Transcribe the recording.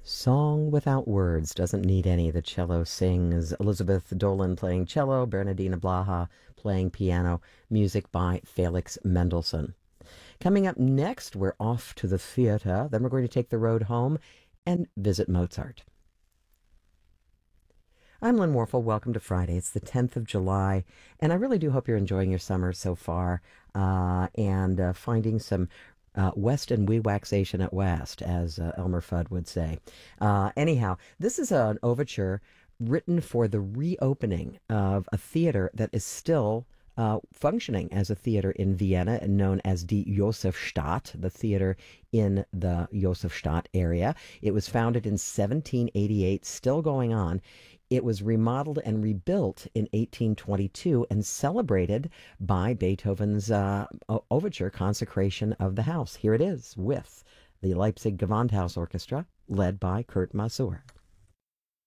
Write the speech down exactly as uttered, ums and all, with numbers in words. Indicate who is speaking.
Speaker 1: Song without words, doesn't need any. The cello sings. Elizabeth Dolan playing cello, Bernardina Blaha playing piano. Music by Felix Mendelssohn. Coming up next, we're off to the theater. Then we're going to take the road home and visit Mozart. I'm Lynn Warfel. Welcome to Friday. It's the tenth of July, and I really do hope you're enjoying your summer so far uh, and uh, finding some uh, West and wee waxation at West, as uh, Elmer Fudd would say. Uh, anyhow, this is an overture written for the reopening of a theater that is still uh, functioning as a theater in Vienna, known as Die Josefstadt, the theater in the Josefstadt area. It was founded in seventeen eighty-eight, still going on. It was remodeled and rebuilt in eighteen twenty-two and celebrated by Beethoven's uh, overture, Consecration of the House. Here it is with the Leipzig Gewandhaus Orchestra, led by Kurt Masur.